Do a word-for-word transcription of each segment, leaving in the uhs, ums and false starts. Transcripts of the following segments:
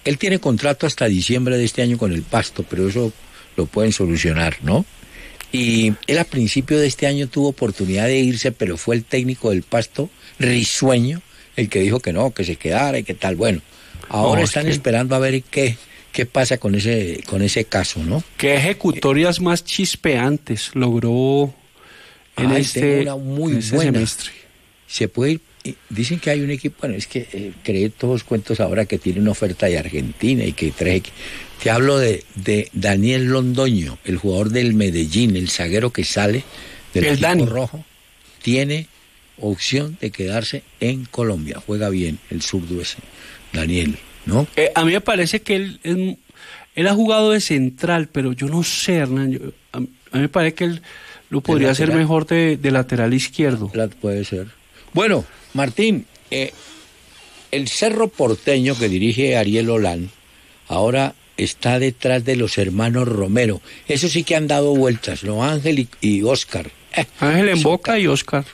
él tiene contrato hasta diciembre de este año con el Pasto, pero eso lo pueden solucionar, ¿no? Y él a principio de este año tuvo oportunidad de irse, pero fue el técnico del Pasto, Risueño, el que dijo que no, que se quedara y que tal. Bueno, ahora no, están es que... esperando a ver qué, qué pasa con ese, con ese caso, ¿no? Qué ejecutorias eh, más chispeantes logró en ay, este una muy en este buena. semestre. Se puede ir, dicen que hay un equipo, bueno, es que eh, creé todos los cuentos ahora que tiene una oferta de Argentina y que trae... Te hablo de, de Daniel Londoño, el jugador del Medellín, el zaguero que sale del el equipo Dani. rojo, tiene opción de quedarse en Colombia. Juega bien el zurdo ese, Daniel, ¿no? Eh, a mí me parece que él, él, él ha jugado de central, pero yo no sé, Hernán, yo, a, a mí me parece que él lo podría hacer mejor de, de lateral izquierdo. La, puede ser. Bueno, Martín, eh, el Cerro Porteño que dirige Ariel Holland, ahora está detrás de los hermanos Romero. Eso sí que han dado vueltas, ¿no? Ángel y, y Oscar. Eh, Ángel en Boca y Oscar.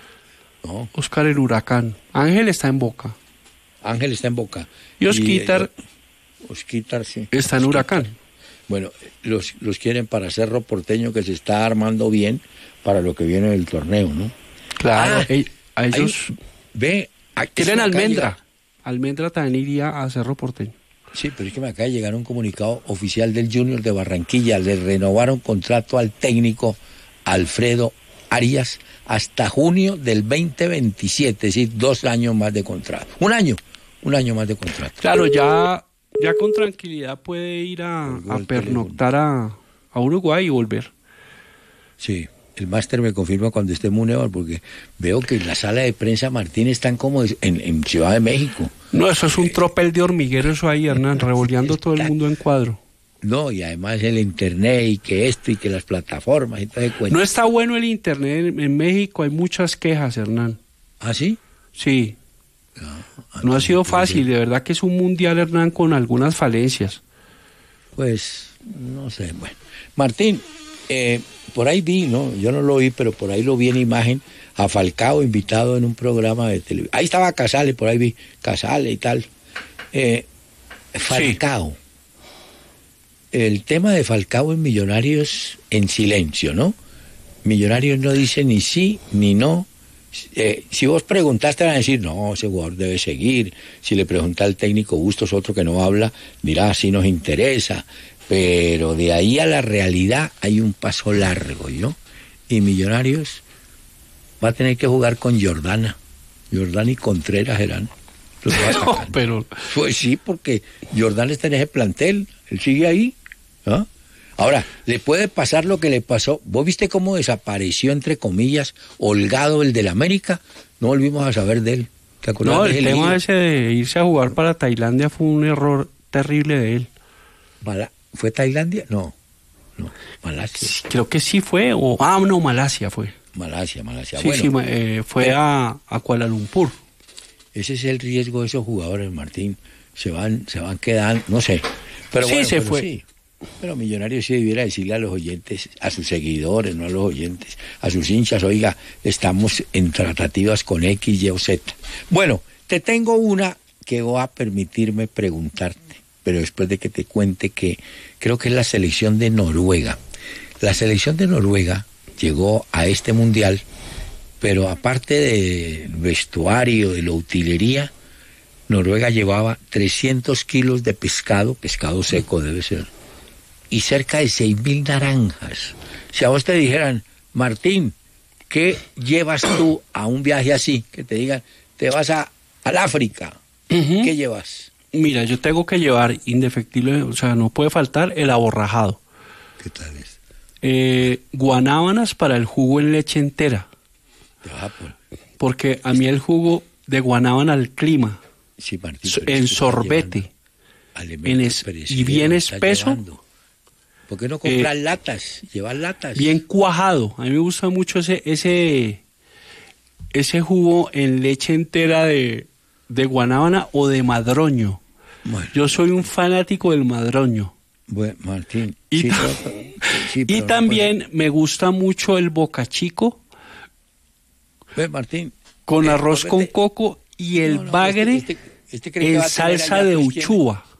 No. Oscar en Huracán. Ángel está en Boca. Ángel está en Boca. Y Osquitar, y, eh, Osquitar sí. está en Osquitar. Huracán. Bueno, los, los quieren para Cerro Porteño, que se está armando bien para lo que viene del torneo, ¿no? Claro. Ah, ey, a ellos... Hay, ve... Quieren Almendra. Almendra también iría a Cerro Porteño. Sí, pero es que me acaba de llegar un comunicado oficial del Junior de Barranquilla. Le renovaron contrato al técnico Alfredo Arias hasta junio del veinte veintisiete, es decir, dos años más de contrato. Un año, un año más de contrato. Claro, ya, ya con tranquilidad puede ir a, a pernoctar a, a Uruguay y volver. Sí, el máster me confirma cuando esté en Munevar, porque veo que en la sala de prensa Martín están como en, en Ciudad de México. No, eso es un tropel de hormiguero eso ahí, Hernán, revoleando todo el mundo en cuadro. No, y además el internet y que esto y que las plataformas y todo eso. No está bueno el internet en, en México, hay muchas quejas, Hernán. ¿Ah, sí? Sí. No, no ha sido fácil, de verdad que es un mundial, Hernán, con algunas falencias. Pues, no sé, bueno. Martín, eh, por ahí vi, ¿no? Yo no lo vi, pero por ahí lo vi en imagen, a Falcao invitado en un programa de televisión. Ahí estaba Casale, por ahí vi Casale y tal. Eh, Falcao. Sí. El tema de Falcao en Millonarios en silencio, ¿no? Millonarios no dice ni sí ni no. Eh, si vos preguntaste, van a decir, no, ese jugador debe seguir. Si le pregunta al técnico Bustos, otro que no habla, dirá, sí nos interesa. Pero de ahí a la realidad hay un paso largo, ¿no? Y Millonarios va a tener que jugar con Jordana. Jordana y Contreras eran los no, pero... Pues sí, porque Jordana está en ese plantel, él sigue ahí, ¿no? Ahora, le puede pasar lo que le pasó. ¿Vos viste cómo desapareció, entre comillas, Holgado, el del América? No volvimos a saber de él. ¿Te acuerdas? No, el tema lío? ese de irse a jugar para Tailandia fue un error terrible de él. Mala, ¿Fue Tailandia? No, no, Malasia. Sí, creo que sí fue, o... Ah, no, Malasia fue. Malasia, Malasia. Sí, bueno, sí, eh, fue pero, a, a Kuala Lumpur. Ese es el riesgo de esos jugadores, Martín. Se van, se van quedando, no sé. Pero sí, bueno, se pero fue. Sí. Pero Millonarios sí debiera decirle a los oyentes, a sus seguidores, no a los oyentes, a sus hinchas, oiga, estamos en tratativas con X, Y o Z. Bueno, te tengo una que va a permitirme preguntarte, pero después de que te cuente que creo que es la selección de Noruega. La selección de Noruega llegó a este mundial, pero aparte del vestuario, de la utilería, Noruega llevaba trescientos kilos de pescado, pescado seco debe ser, y cerca de seis mil naranjas. Si a vos te dijeran, Martín, ¿qué llevas tú a un viaje así? Que te digan, te vas a, al África, uh-huh. ¿Qué llevas? Mira, yo tengo que llevar indefectible, o sea, no puede faltar el aborrajado. ¿Qué tal es? Eh, guanábanas para el jugo en leche entera. Ah, pues. Porque a mí el jugo de guanábana al clima, sí, Martín, en sorbete, en es, y bien espeso. ¿Por qué no comprar eh, latas? Llevar latas. Bien cuajado. A mí me gusta mucho ese ese ese jugo en leche entera de, de guanábana o de madroño. Bueno, yo soy un fanático del madroño. Bueno, Martín. Y, sí, ta- pero, sí, y también no me gusta mucho el bocachico. Bueno, Martín. Con eh, arroz con coco y el no, no, bagre este, este, este en salsa de uchuva.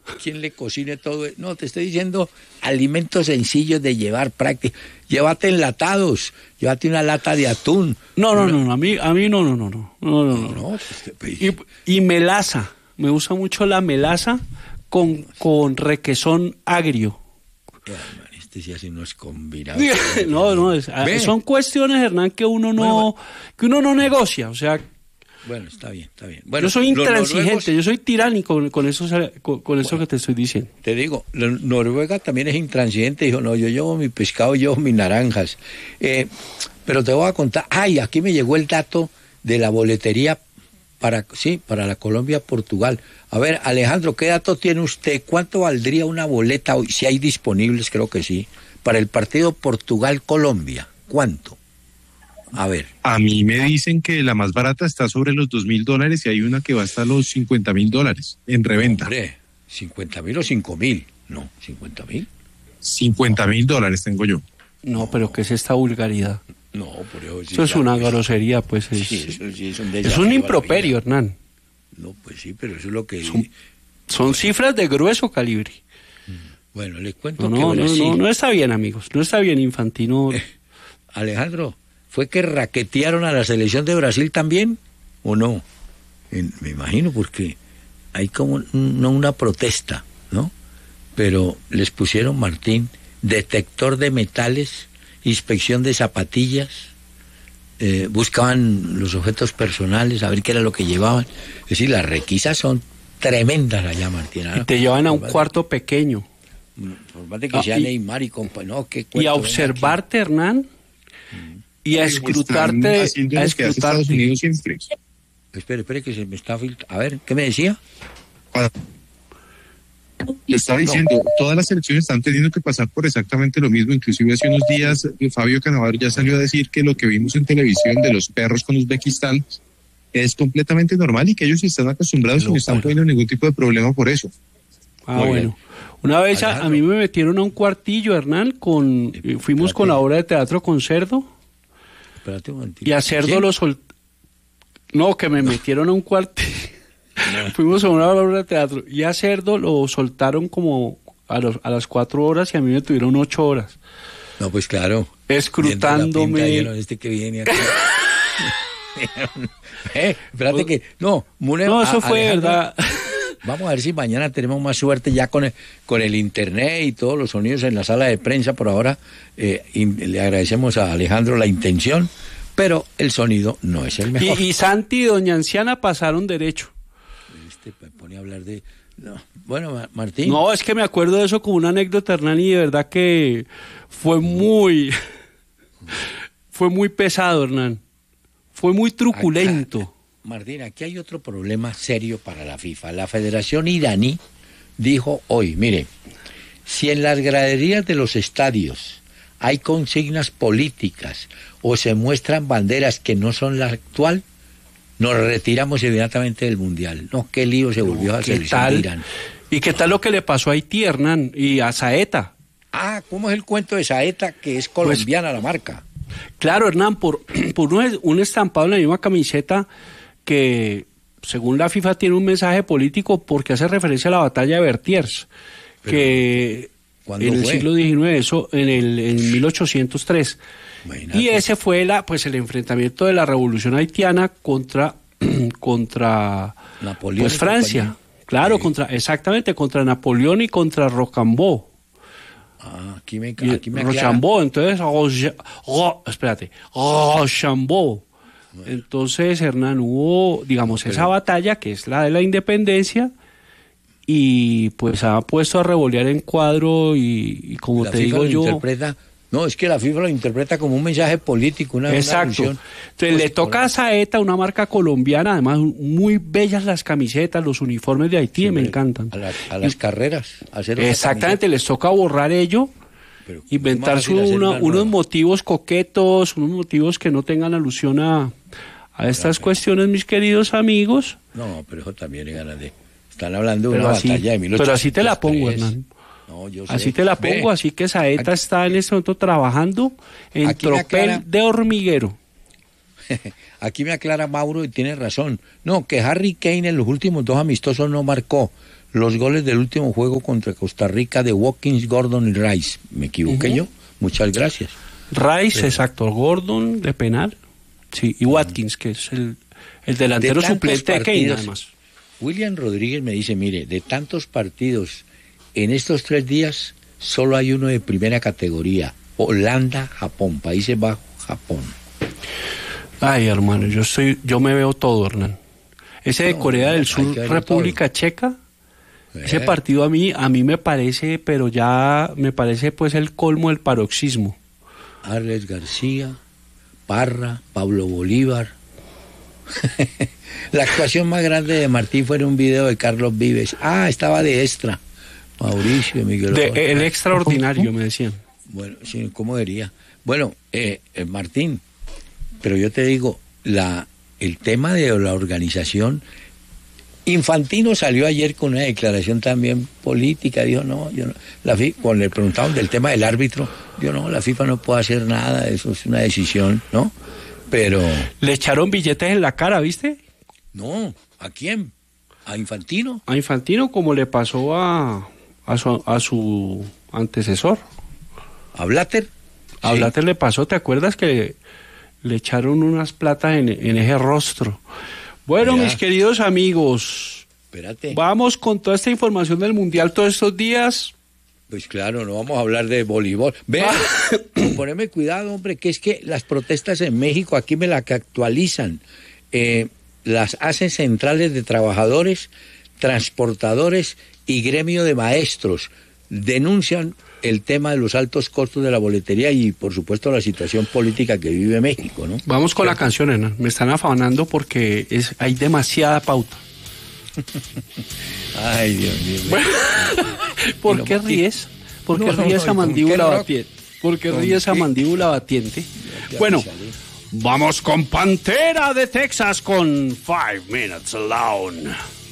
¿Quién le cocine todo? No, te estoy diciendo alimentos sencillos de llevar práctica. Llévate enlatados, llévate una lata de atún. No, no, no, no, a mí, a mí no, no, no, no, no, no, no. no. Pues, y, y melaza, me gusta mucho la melaza con, con requesón agrio. Este sí así no es combinado. No, no, es, son cuestiones, Hernán, que uno no, bueno, que uno no negocia, o sea. Bueno, está bien, está bien. Bueno, yo soy intransigente, noruegos, yo soy tiránico con, con eso, con, con eso bueno, que te estoy diciendo. Te digo, Noruega también es intransigente, dijo, no, yo llevo mi pescado, yo llevo mis naranjas. Eh, pero te voy a contar, ay, aquí me llegó el dato de la boletería para, sí, para la Colombia-Portugal. A ver, Alejandro, ¿qué dato tiene usted? ¿Cuánto valdría una boleta hoy? Si hay disponibles, creo que sí, para el partido Portugal-Colombia. ¿Cuánto? A ver. A mí me dicen que la más barata está sobre los dos mil dólares y hay una que va hasta los cincuenta mil dólares en reventa. Hombre, ¿cincuenta mil o cinco mil? No, ¿cincuenta mil? cincuenta mil dólares tengo yo. No, pero ¿qué es esta vulgaridad? No, por eso... Sí, eso es una pues, grosería, pues. Es, sí, eso sí es un, es un improperio, Hernán. No, pues sí, pero eso es lo que... Son, son cifras de grueso calibre. Bueno, les cuento no, que no, Brasil... No, no, no está bien, amigos, no está bien, Infantino. Eh, Alejandro... ¿Fue que raquetearon a la selección de Brasil también o no? En, me imagino porque hay como no una protesta, ¿no? Pero les pusieron, Martín, detector de metales, inspección de zapatillas, eh, buscaban los objetos personales, a ver qué era lo que llevaban. Es decir, las requisas son tremendas allá, Martín. Y te llevan a un cuarto pequeño. Por más de que ah, sea y, Neymar y compañía. No, y a observarte, Hernán. Mm. Y a escrutarte, a escrutarte. Unidos siempre. Espere, espere que se me está filtrando. A ver, ¿qué me decía? Le estaba diciendo, no. Todas las elecciones están teniendo que pasar por exactamente lo mismo. Inclusive hace unos días Fabio Canavaro ya salió a decir que lo que vimos en televisión de los perros con Uzbekistán es completamente normal y que ellos están acostumbrados no, y no están poniendo ningún tipo de problema por eso. Ah, Muy bueno. Bien. Una vez a, a mí me metieron a un cuartillo, Hernán, con eh, fuimos con la obra de teatro con Cerdo. Espérate un momentito. Y a Cerdo ¿Sí? lo sol... No, que me metieron a un cuartillo. No. Fuimos a una obra de teatro. Y a Cerdo lo soltaron como a, los, a las cuatro horas y a mí me tuvieron ocho horas. No, pues claro. Escrutándome. Este que viene aquí. eh, espérate o... que... No, Mune, no eso a, fue Alejandro, verdad. Vamos a ver si mañana tenemos más suerte ya con el, con el internet y todos los sonidos en la sala de prensa. Por ahora eh, le agradecemos a Alejandro la intención, pero el sonido no es el mejor. Y, y Santi y Doña Anciana pasaron derecho. Este me pone a hablar de... No. Bueno, Martín. No, es que me acuerdo de eso como una anécdota, Hernán, y de verdad que fue muy... fue muy pesado, Hernán. Fue muy truculento. Acá, Martín, aquí hay otro problema serio para la FIFA. La Federación Iraní dijo hoy, mire, si en las graderías de los estadios hay consignas políticas o se muestran banderas que no son la actual, nos retiramos inmediatamente del Mundial. No, qué lío se volvió no, a la selección de Irán. ¿Y qué tal lo que le pasó a Haití, Hernán, y a Saeta? Ah, ¿cómo es el cuento de Saeta, que es colombiana pues, la marca? Claro, Hernán, por, por un, un estampado en la misma camiseta que, según la FIFA, tiene un mensaje político porque hace referencia a la batalla de Vertiers, Pero, que en el fue? siglo diecinueve, eso en el en mil ochocientos tres. Imagínate. Y ese fue la pues el enfrentamiento de la revolución haitiana contra contra Napoleón pues Francia. Claro, sí. contra exactamente contra Napoleón y contra Rocambó. Ah, aquí me, aquí me Rochambeau, entonces, Roche, Ro, espérate, Rochambeau. Bueno. Entonces, Hernán, hubo, digamos, Pero, esa batalla, que es la de la independencia, y pues ha puesto a revolear en cuadro, y, y como te FIFA digo lo yo... Interpreta, no, es que la FIFA lo interpreta como un mensaje político, una Exacto. Una Entonces, pues, le toca a Saeta, una marca colombiana, además, muy bellas las camisetas, los uniformes de Haití, sí, me encantan. A, la, a las y, carreras. A hacer exactamente, les toca borrar ello, Pero, inventarse una, unos motivos coquetos, unos motivos que no tengan alusión a, a estas claro. cuestiones, mis queridos amigos. No, pero eso también es ganas de... Están hablando de pero una así, batalla de mil ochocientos tres. Pero así te la pongo, Hernán. No, yo sé. Así te la pongo, Ve, así que Saeta aquí, está en este momento trabajando en tropel aclara, de hormiguero. Aquí me aclara Mauro y tiene razón. No, que Harry Kane en los últimos dos amistosos no marcó. los goles del último juego contra Costa Rica de Watkins, Gordon y Rice. ¿Me equivoqué uh-huh. yo? Muchas gracias. Rice, Pero, exacto. Gordon de penal. Sí, y Watkins, que es el, el delantero de suplente partidos, de Kane, además. William Rodríguez me dice, mire, de tantos partidos, en estos tres días solo hay uno de primera categoría. Holanda, Japón, Países Bajos, Japón. Ay, hermano, yo estoy, yo me veo todo, Hernán. Ese de no, Corea del Sur, República todo. Checa, eh. ese partido a mí, a mí me parece, pero ya me parece pues el colmo del paroxismo. Arles García, Parra, Pablo Bolívar. La actuación más grande de Martín fue en un video de Carlos Vives. Ah, estaba de extra. Mauricio, Miguel. De, el extraordinario, me decían. Bueno, sí, ¿cómo diría? Bueno, eh, eh, Martín, pero yo te digo, la el tema de la organización, Infantino salió ayer con una declaración también política, dijo, no, yo no, la FIFA, cuando le preguntaban del tema del árbitro, dijo, no, la FIFA no puede hacer nada, eso es una decisión, ¿no? Pero... Le echaron billetes en la cara, ¿viste? No, ¿a quién? ¿A Infantino? A Infantino, como le pasó a, a, su, a su antecesor. ¿A Blatter? A sí. Blatter le pasó, ¿te acuerdas que le echaron unas platas en, en ese rostro? Bueno, Mira. mis queridos amigos, Espérate. Vamos con toda esta información del Mundial todos estos días. Pues claro, no vamos a hablar de voleibol. Vean, poneme cuidado, hombre, que es que las protestas en México, aquí me las actualizan, eh, las hacen centrales de trabajadores, transportadores y gremio de maestros. Denuncian el tema de los altos costos de la boletería y, por supuesto, la situación política que vive México, ¿no? Vamos con la canción, Hernán. Me están afanando porque es, hay demasiada pauta. Ay, Dios mío. Bueno, ¿por qué ríes? ¿Por qué no, ríes esa no, mandíbula batiente? ¿Por qué ríes esa mandíbula batiente? Bueno, vamos con Pantera de Texas con Five Minutes Alone.